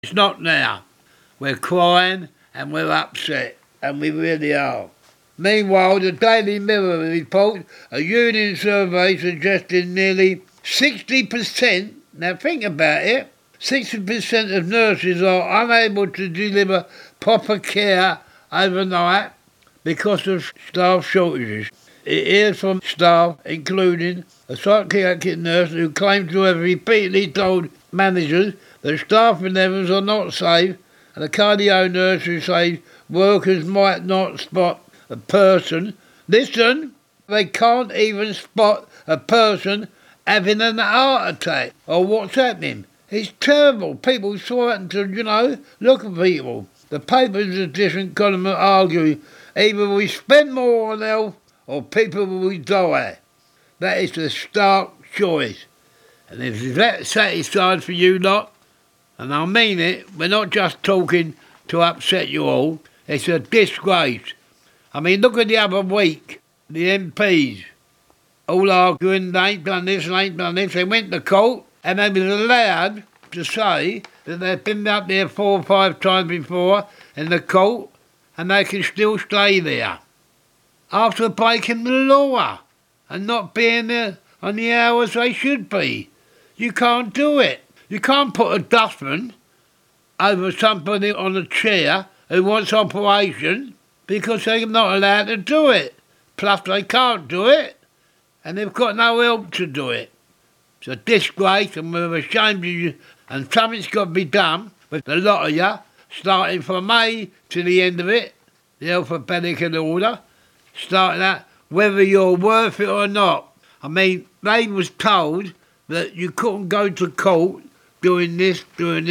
It's not now. We're crying and we're upset, and we really are. Meanwhile, the Daily Mirror reports a union survey suggesting nearly 60%, now think about it, 60% of nurses are unable to deliver proper care overnight because of staff shortages. It hears from staff, including a psychiatric nurse who claims to have repeatedly told managers that staffing levels are not safe, and a cardio nurse who says workers might not spot a person. Listen, they can't even spot a person having an heart attack or what's happening. It's terrible. People starting to, look at people. The papers of different columns argue either we spend more on health or people will die. That is the stark choice. And if that's satisfied for you lot, and I mean it, we're not just talking to upset you all, it's a disgrace. I mean, look at the other week, the MPs all arguing they ain't done this and ain't done this. They went to court and they were allowed to say that they've been up there 4 or 5 times before in the court and they can still stay there after breaking the law and not being there on the hours they should be. You can't do it. You can't put a dustman over somebody on a chair who wants operation because they're not allowed to do it. Plus they can't do it and they've got no help to do it. It's a disgrace and we're ashamed of you, and something's got to be done with a lot of you, starting from May to the end of it, the alphabetical order, starting out whether you're worth it or not. I mean, they was told that you couldn't go to court doing this.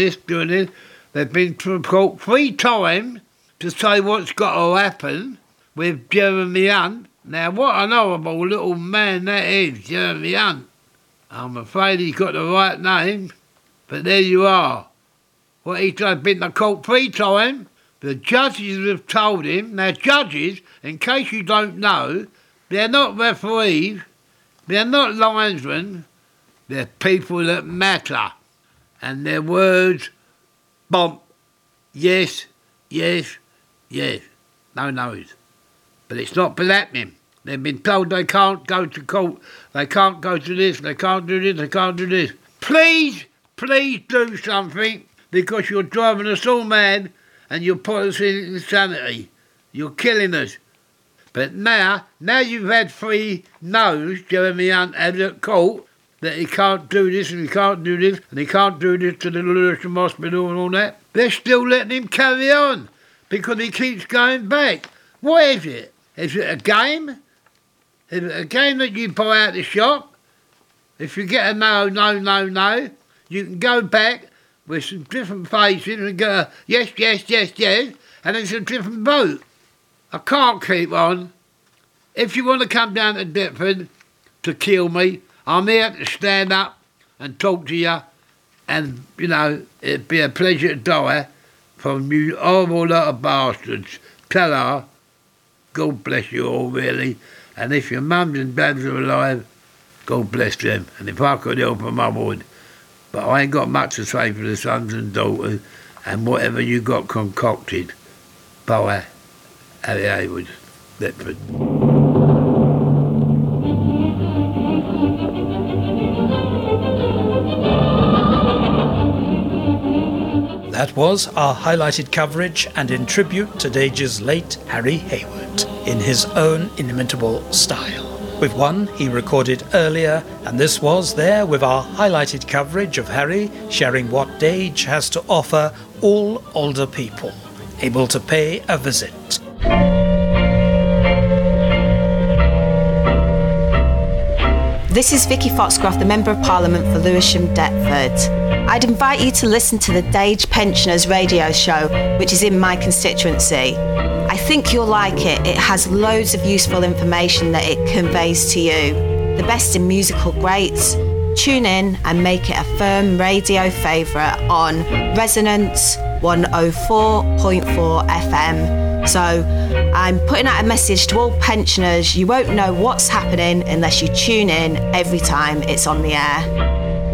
They've been to court 3 times to say what's got to happen with Jeremy Hunt. Now, what an horrible little man that is, Jeremy Hunt. I'm afraid he's got the right name, but there you are. What he's done, been to court 3 times. The judges have told him. Now, judges, in case you don't know, they're not referees, they're not linesmen, they're people that matter. And their words, bump, yes, yes, yes, no no's. But it's not been happening. They've been told they can't go to court, they can't go to this, they can't do this, they can't do this. Please do something, because you're driving us all mad and you're putting us in insanity. You're killing us. But now you've had 3 no's, Jeremy Hunt had at court, that he can't do this and he can't do this and he can't do this to the Lewisham Hospital and all that. They're still letting him carry on because he keeps going back. What is it? Is it a game? Is it a game that you buy out the shop? If you get a no, you can go back with some different faces and go, yes, and it's a different vote. I can't keep on. If you want to come down to Deptford to kill me, I'm here to stand up and talk to you, and, it'd be a pleasure to die from you horrible lot of bastards. Tell her, God bless you all, really, and if your mums and dads are alive, God bless them, and if I could help them, I would. But I ain't got much to say for the sons and daughters, and whatever you got concocted. Bye, Harry Hayward, Deptford. That was our highlighted coverage, and in tribute to Dage's late Harry Hayward, in his own inimitable style. With one he recorded earlier, and this was there with our highlighted coverage of Harry sharing what Dage has to offer all older people able to pay a visit. This is Vicky Foxcroft, the Member of Parliament for Lewisham Deptford. I'd invite you to listen to the Dage Pensioners radio show, which is in my constituency. I think you'll like it. It has loads of useful information that it conveys to you. The best in musical greats. Tune in and make it a firm radio favourite on Resonance 104.4 FM. So I'm putting out a message to all pensioners. You won't know what's happening unless you tune in every time it's on the air.